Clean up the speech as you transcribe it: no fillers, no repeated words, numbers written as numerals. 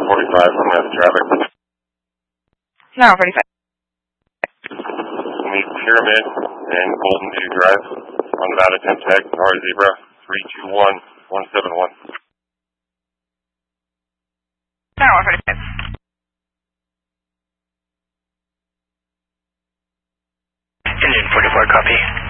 145 from that traffic. No, 45. Meet Pyramid and Golden View Drive on Nevada 10 tag, Nora Zebra 321171. No, 145. Engine 44, copy.